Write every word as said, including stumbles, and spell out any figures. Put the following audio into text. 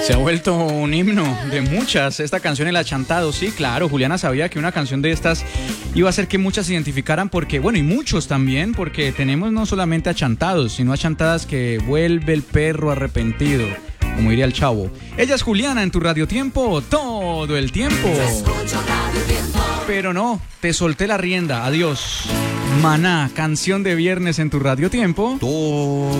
Se ha vuelto un himno de muchas. Esta canción, El Achantado, sí, claro. Juliana sabía que una canción de estas iba a hacer que muchas se identificaran porque, bueno, y muchos también, porque tenemos no solamente achantados, sino achantadas que vuelve el perro arrepentido, como diría el Chavo. Ella es Juliana en tu Radio Tiempo, todo el tiempo. Pero no, te solté la rienda, adiós. Maná, canción de viernes en tu Radio Tiempo. Todo